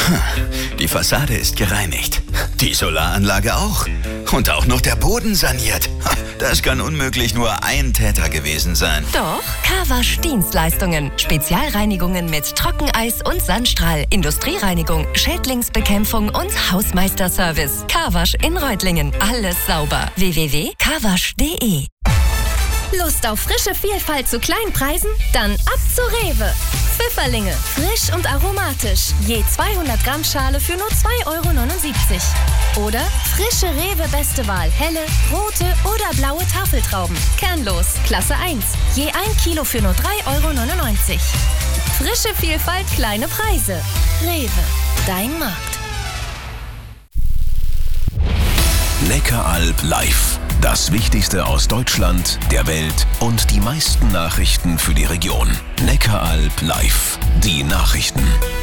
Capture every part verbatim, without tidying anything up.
Die Fassade ist gereinigt. Die Solaranlage auch. Und auch noch der Boden saniert. Das kann unmöglich nur ein Täter gewesen sein. Doch, Carwasch Dienstleistungen. Spezialreinigungen mit Trockeneis und Sandstrahl, Industriereinigung, Schädlingsbekämpfung und Hausmeisterservice. Carwasch in Reutlingen. Alles sauber. w w w punkt carwasch punkt de. Lust auf frische Vielfalt zu Kleinpreisen? Dann ab zu Rewe. Pfifferlinge, frisch und aromatisch. Je zweihundert Gramm Schale für nur zwei Euro neunundsiebzig. Oder frische Rewe Beste Wahl, helle, rote oder blaue Tafeltrauben. Kernlos, Klasse eins. Je ein Kilo für nur drei Euro neunundneunzig. Frische Vielfalt, kleine Preise. Rewe, dein Markt. Neckaralb live. Das Wichtigste aus Deutschland, der Welt und die meisten Nachrichten für die Region. Neckaralb live. Die Nachrichten.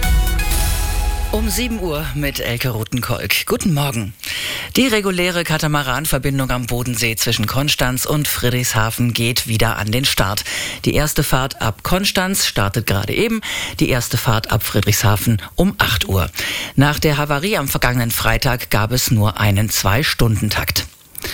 Um sieben Uhr mit Elke Rothenkolk. Guten Morgen. Die reguläre Katamaranverbindung am Bodensee zwischen Konstanz und Friedrichshafen geht wieder an den Start. Die erste Fahrt ab Konstanz startet gerade eben, die erste Fahrt ab Friedrichshafen um acht Uhr. Nach der Havarie am vergangenen Freitag gab es nur einen Zwei-Stunden-Takt.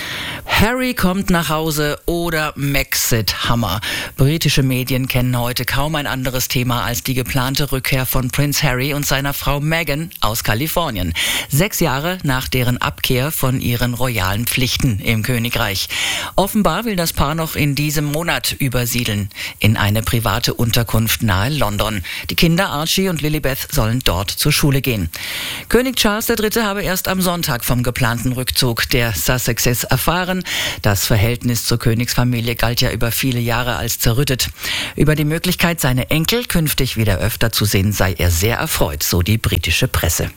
Harry kommt nach Hause oder Maxit Hammer. Britische Medien kennen heute kaum ein anderes Thema als die geplante Rückkehr von Prince Harry und seiner Frau Meghan aus Kalifornien. Sechs Jahre nach deren Abkehr von ihren royalen Pflichten im Königreich. Offenbar will das Paar noch in diesem Monat übersiedeln in eine private Unterkunft nahe London. Die Kinder Archie und Lilibeth sollen dort zur Schule gehen. König Charles der Dritte habe erst am Sonntag vom geplanten Rückzug der Sussexes erfahren. Das Verhältnis zur Königsfamilie galt ja über viele Jahre als zerrüttet. Über die Möglichkeit, seine Enkel künftig wieder öfter zu sehen, sei er sehr erfreut, so die britische Presse.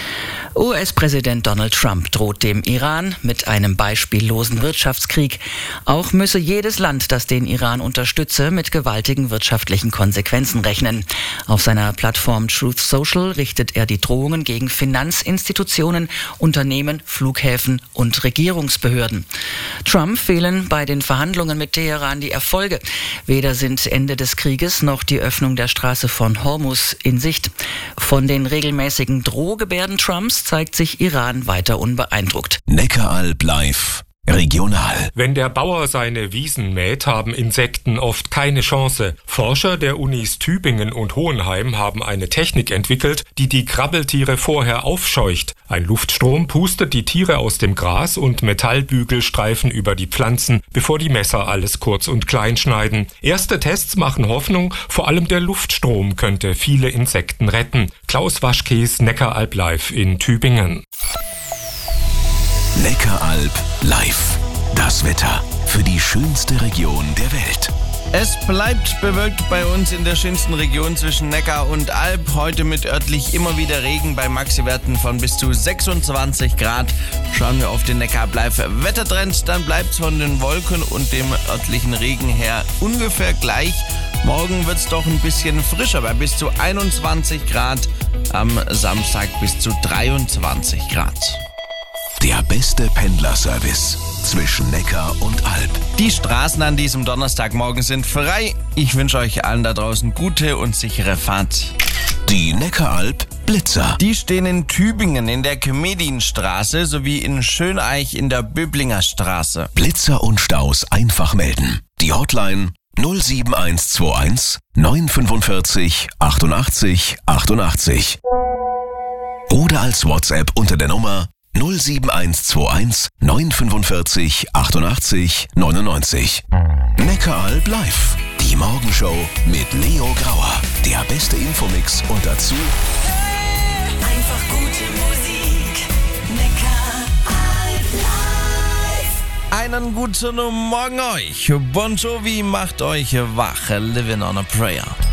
U S-Präsident Donald Trump droht dem Iran mit einem beispiellosen Wirtschaftskrieg. Auch müsse jedes Land, das den Iran unterstütze, mit gewaltigen wirtschaftlichen Konsequenzen rechnen. Auf seiner Plattform Truth Social richtet er die Drohungen gegen Finanzinstitutionen, Unternehmen, Flughäfen und Regierungsbehörden. Trump fehlen bei den Verhandlungen mit Teheran die Erfolge. Weder sind Ende des Krieges noch die Öffnung der Straße von Hormuz in Sicht. Von den regelmäßigen Drohgebärden Trumps zeigt sich Iran weiter unbeeindruckt. Neckaralb live. Regional. Wenn der Bauer seine Wiesen mäht, haben Insekten oft keine Chance. Forscher der Unis Tübingen und Hohenheim haben eine Technik entwickelt, die die Krabbeltiere vorher aufscheucht. Ein Luftstrom pustet die Tiere aus dem Gras und Metallbügel streifen über die Pflanzen, bevor die Messer alles kurz und klein schneiden. Erste Tests machen Hoffnung, vor allem der Luftstrom könnte viele Insekten retten. Klaus Waschkes, Neckaralb live in Tübingen. Neckaralb live. Das Wetter für die schönste Region der Welt. Es bleibt bewölkt bei uns in der schönsten Region zwischen Neckar und Alb. Heute mit örtlich immer wieder Regen bei Maxiwerten von bis zu sechsundzwanzig Grad. Schauen wir auf den Neckaralb live Wettertrend, dann bleibt es von den Wolken und dem örtlichen Regen her ungefähr gleich. Morgen wird es doch ein bisschen frischer bei bis zu einundzwanzig Grad. Am Samstag bis zu dreiundzwanzig Grad. Der beste Pendlerservice zwischen Neckar und Alb. Die Straßen an diesem Donnerstagmorgen sind frei. Ich wünsche euch allen da draußen gute und sichere Fahrt. Die Neckaralb Blitzer. Die stehen in Tübingen in der Kmedinstraße sowie in Schöneich in der Böblinger Straße. Blitzer und Staus einfach melden. Die Hotline null sieben eins zwei eins neun fünfundvierzig achtundachtzig achtundachtzig. Oder als WhatsApp unter der Nummer null sieben eins zwei eins neun fünfundvierzig achtundachtzig neunundneunzig. Neckaralb live. Die Morgenshow mit Leo Grauer. Der beste Infomix und dazu Einfach gute Musik. Neckaralb live. Einen guten Morgen euch. Bon Jovi macht euch wach. Living on a Prayer.